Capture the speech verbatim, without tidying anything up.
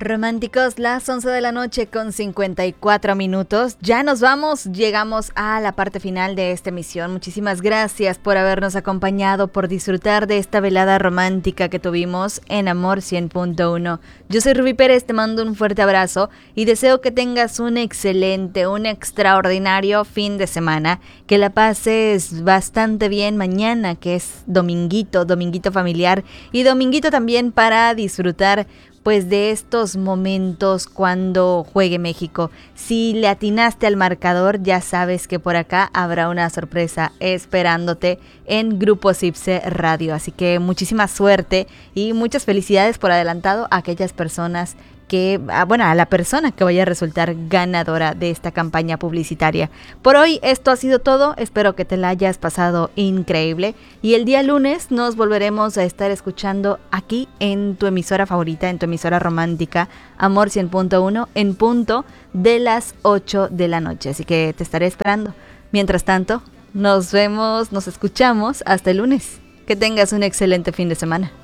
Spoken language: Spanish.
Románticos, las once de la noche con cincuenta y cuatro minutos. Ya nos vamos, llegamos a la parte final de esta emisión. Muchísimas gracias por habernos acompañado, por disfrutar de esta velada romántica que tuvimos en Amor cien punto uno. Yo soy Rubí Pérez, te mando un fuerte abrazo y deseo que tengas un excelente, un extraordinario fin de semana. Que la pases bastante bien mañana, que es dominguito, dominguito familiar y dominguito también para disfrutar pues de estos momentos cuando juegue México. Si le atinaste al marcador, ya sabes que por acá habrá una sorpresa esperándote en Grupo Cipse Radio. Así que muchísima suerte y muchas felicidades por adelantado a aquellas personas que, bueno, a la persona que vaya a resultar ganadora de esta campaña publicitaria. Por hoy esto ha sido todo, espero que te la hayas pasado increíble y el día lunes nos volveremos a estar escuchando aquí en tu emisora favorita, en tu emisora romántica, Amor cien punto uno, en punto de las ocho de la noche, así que te estaré esperando. Mientras tanto, nos vemos, nos escuchamos hasta el lunes. Que tengas un excelente fin de semana.